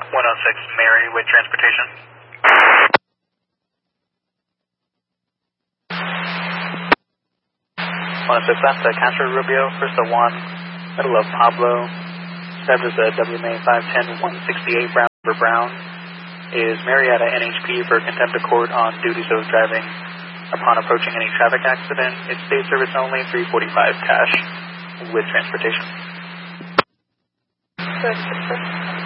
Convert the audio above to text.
106 Mary with transportation. 106 after Castro Rubio, first to 1, middle of Pablo, served as a WMA 510 168 Brown for Brown. Is Marietta NHP for contempt of court on duties of driving upon approaching any traffic accident. It's state service only, 345 cash with transportation. Good.